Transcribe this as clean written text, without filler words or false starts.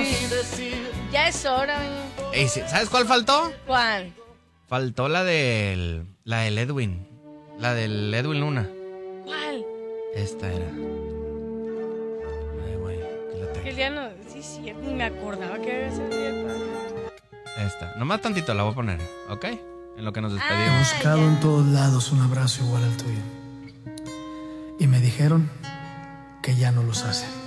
Ya es hora, Ey, ¿sabes cuál faltó? ¿Cuál? Faltó la del Edwin. La del Edwin Luna. ¿Cuál? Esta era. Ay, güey, aquí la Que tengo. el día no... Sí, sí, ni me acordaba que había sido el día del padre. Esta. Nomás tantito la voy a poner, ¿ok? En lo que nos He despedimos. buscado en todos lados un abrazo igual al tuyo. Y me dijeron que ya no los hacen.